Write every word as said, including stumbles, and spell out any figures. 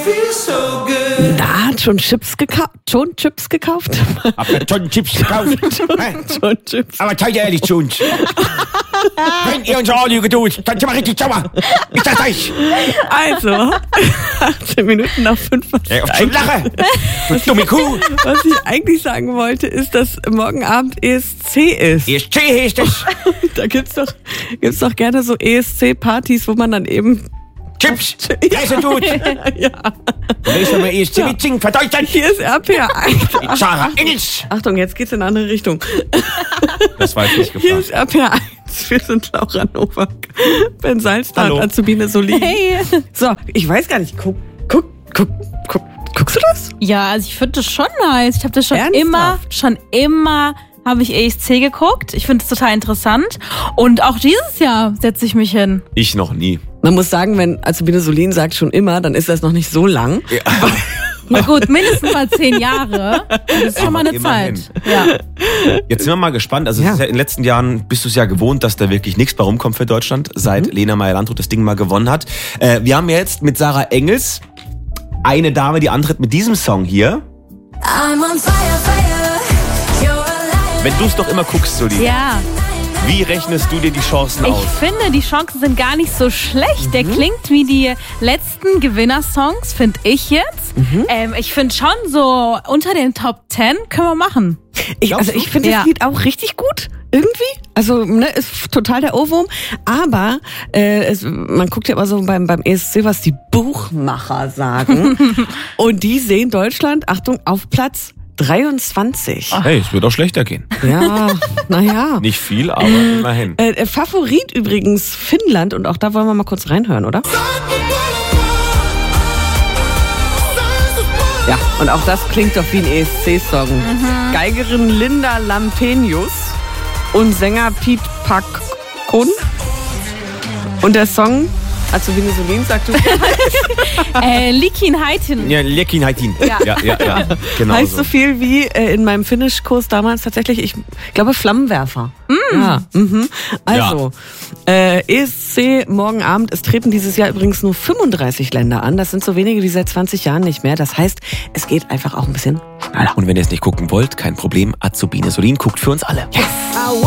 Da hat schon Chips gekauft. Schon Chips gekauft? Hab mir schon Chips gekauft. schon, schon Chips. Aber seid ehrlich zu uns. Wenn ihr unser Anlüge tut, dann sind wir richtig sauer. Ich sag's euch. Also, achtzehn Minuten nach fünf. Was, Ja, auf schon lache. Du dumme Kuh. was ich eigentlich sagen wollte, ist, dass morgen Abend E S C ist. E S C heißt es. Da gibt's doch, gibt's doch gerne so E S C-Partys, wo man dann eben... Chips. Leise tut. Ja. Willst du mal E S C mitsingen für Deutschland? Hier ist R P eins. Sarah Engels. Achtung, jetzt geht's in eine andere Richtung. Das war jetzt nicht Hier gefragt. ist R P eins. Wir sind Laura Nowak, Ben Salzdahl Hallo. und Azubine Solin. Hey. So, ich weiß gar nicht. Guck, guck, guck, guck. Guckst du das? Ja, also ich finde das schon nice. Ich habe das schon Ernsthaft? immer, schon immer habe ich E S C geguckt. Ich finde es total interessant. Und auch dieses Jahr setze ich mich hin. Ich noch nie. Man muss sagen, wenn Azubine Solin sagt schon immer, dann ist das noch nicht so lang. Ja. Na gut, mindestens mal zehn Jahre. Das ist schon mal eine immerhin. Zeit. Ja. Jetzt sind wir mal gespannt. Also Ja. es ist ja in den letzten Jahren bist du es ja gewohnt, dass da wirklich nichts bei rumkommt für Deutschland, seit Lena Meyer-Landrut das Ding mal gewonnen hat. Äh, wir haben ja jetzt mit Sarah Engels eine Dame, die antritt mit diesem Song hier. I'm on fire, fire. You're alive. Wenn du es doch immer guckst, Soli, Ja. wie rechnest du dir die Chancen Ich aus? finde, die Chancen sind gar nicht so schlecht. Der klingt wie die letzten Gewinnersongs, finde ich jetzt. Ähm, ich finde schon so unter den Top Ten können wir machen. Ich, Glaubst also du? ich finde Ja. das Lied auch richtig gut. Irgendwie. Also, ne, ist total der Ohrwurm. Aber äh, es, man guckt ja immer so beim, beim E S C, was die Buchmacher sagen. Und die sehen Deutschland, Achtung, auf Platz dreiundzwanzig. Hey, es wird auch schlechter gehen. Ja, naja. Nicht viel, aber immerhin. Äh, Favorit übrigens Finnland. Und auch da wollen wir mal kurz reinhören, oder? Ja, und auch das klingt doch wie ein E S C-Song. Geigerin Linda Lampenius und Sänger Piet Pakon. Und der Song, also wie Solin sagt, du, Äh, Likin Heitin. Ja, Lekin Haitin. Ja. ja, ja, ja. Genau heißt so. so viel wie äh, in meinem Finnischkurs damals tatsächlich, ich glaube, Flammenwerfer. Ja, mhm. Also, äh, E S C morgen Abend. Es treten dieses Jahr übrigens nur fünfunddreißig Länder an. Das sind so wenige wie seit zwanzig Jahren nicht mehr. Das heißt, es geht einfach auch ein bisschen schneller. Und wenn ihr es nicht gucken wollt, kein Problem. Azubine Solin guckt für uns alle. Yes!